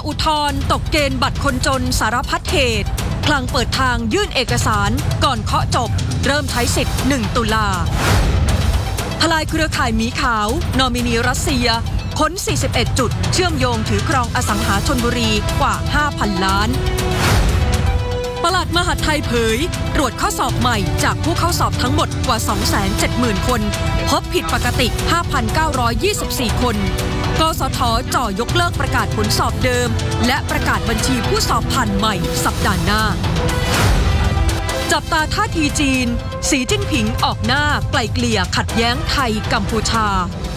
อุทธรณ์ตกเกณฑ์บัตรคนจนสารพัดเขตพลังเปิดทางยื่นเอกสารก่อนเคาะจบเริ่มใช้สิทธิ์1 ตุลาทลายเครือข่ายหมีขาวนอมินีรัสเซียค้น41 จุดเชื่อมโยงถือครองอสังหาชลบุรีกว่า 5,000 ล้านปลัดมหาดไทยเผยตรวจข้อสอบใหม่จากผู้เข้าสอบทั้งหมดกว่า 270,000 คนพบผิดปกติ 5,924 คนกสท.จ่อยกเลิกประกาศผลสอบเดิมและประกาศบัญชีผู้สอบผ่านใหม่สัปดาห์หน้าจับตาท่าทีจีนสีจิ้นผิงออกหน้าไกล่เกลี่ยขัดแย้งไทยกัมพูชา